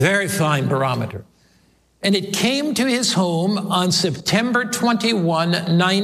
Very fine barometer. And it came to his home on September 21,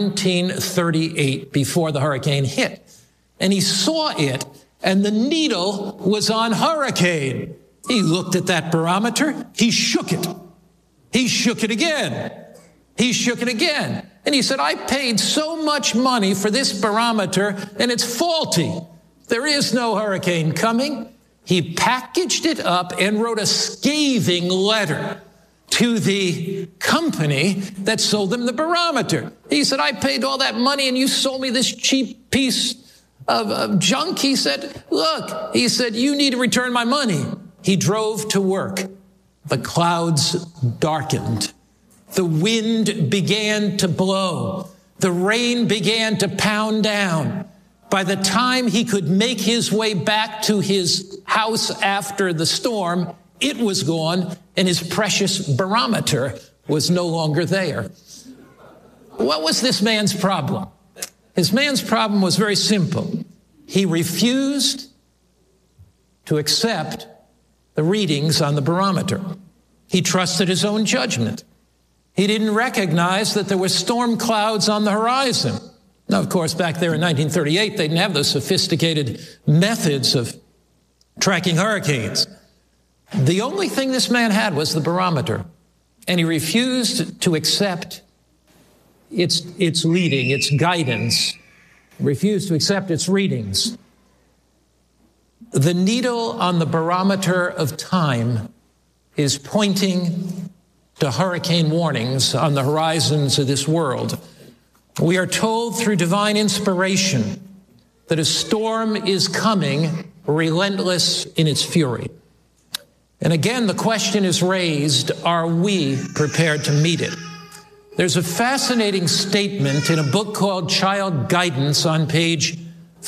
1938, before the hurricane hit. And he saw it, and the needle was on hurricane. He looked at that barometer. He shook it. He shook it again. He shook it again. And he said, I paid so much money for this barometer, and it's faulty. There is no hurricane coming. He packaged it up and wrote a scathing letter to the company that sold them the barometer. He said, I paid all that money and you sold me this cheap piece of junk. He said, look, he said, you need to return my money. He drove to work. The clouds darkened. The wind began to blow. The rain began to pound down. By the time he could make his way back to his house after the storm, it was gone, and his precious barometer was no longer there. What was this man's problem? His man's problem was very simple. He refused to accept the readings on the barometer. He trusted his own judgment. He didn't recognize that there were storm clouds on the horizon. Now, of course, back there in 1938, they didn't have those sophisticated methods of tracking hurricanes. The only thing this man had was the barometer, and he refused to accept its leading, its guidance, refused to accept its readings. The needle on the barometer of time is pointing to hurricane warnings on the horizons of this world. We are told through divine inspiration that a storm is coming, relentless in its fury. And again, the question is raised, are we prepared to meet it? There's a fascinating statement in a book called Child Guidance on page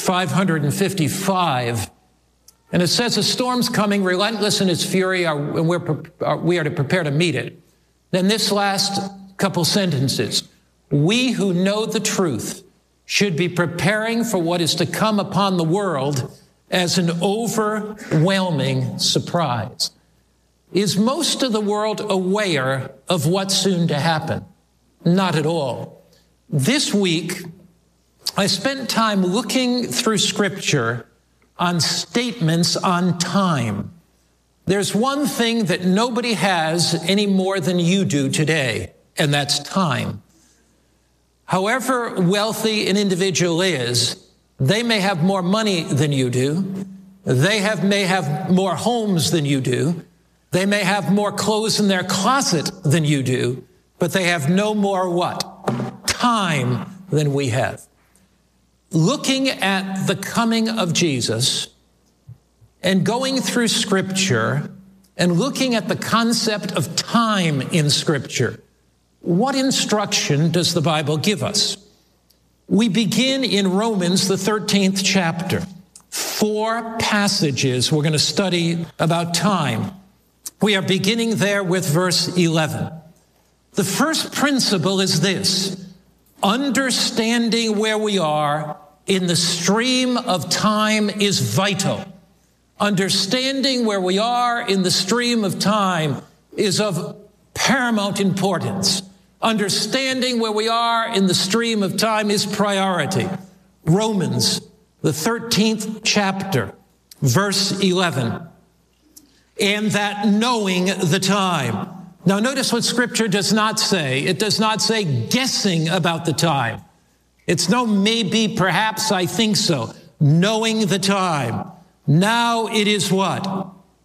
555. And it says, a storm's coming, relentless in its fury, and we are to prepare to meet it. Then this last couple sentences, we who know the truth should be preparing for what is to come upon the world as an overwhelming surprise. Is most of the world aware of what's soon to happen? Not at all. This week, I spent time looking through Scripture on statements on time. There's one thing that nobody has any more than you do today, and that's time. However wealthy an individual is, they may have more money than you do. They may have more homes than you do. They may have more clothes in their closet than you do, but they have no more what? Time than we have. Looking at the coming of Jesus and going through Scripture and looking at the concept of time in Scripture, what instruction does the Bible give us? We begin in Romans, the 13th chapter. 4 passages we're going to study about time. We are beginning there with verse 11. The first principle is this: understanding where we are in the stream of time is vital. Understanding where we are in the stream of time is of paramount importance. Understanding where we are in the stream of time is priority. Romans, the 13th chapter, verse 11. And that knowing the time. Now notice what Scripture does not say. It does not say guessing about the time. It's no maybe, perhaps, I think so. Knowing the time. Now it is what?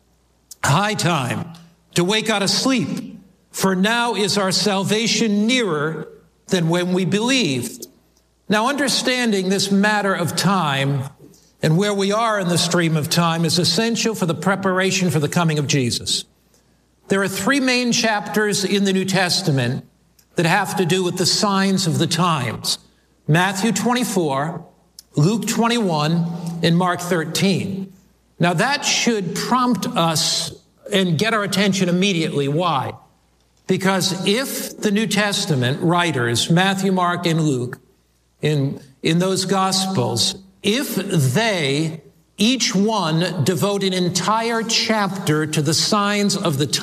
High time to wake out of sleep. For now is our salvation nearer than when we believed. Now understanding this matter of time and where we are in the stream of time is essential for the preparation for the coming of Jesus. There are 3 main chapters in the New Testament that have to do with the signs of the times. Matthew 24, Luke 21, and Mark 13. Now that should prompt us and get our attention immediately. Why? Because if the New Testament writers, Matthew, Mark, and Luke, in those Gospels, if they Each one devote an entire chapter to the signs of the